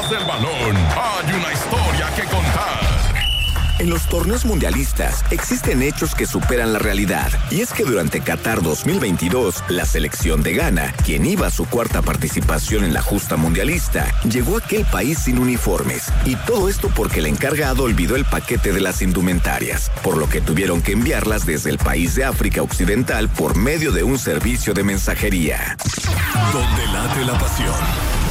detrás del balón hay una historia que contar. En los torneos mundialistas existen hechos que superan la realidad. Y es que durante Qatar 2022, la selección de Ghana, quien iba a su cuarta participación en la justa mundialista, llegó a aquel país sin uniformes. Y todo esto porque el encargado olvidó el paquete de las indumentarias, por lo que tuvieron que enviarlas desde el país de África Occidental por medio de un servicio de mensajería. Donde late la pasión.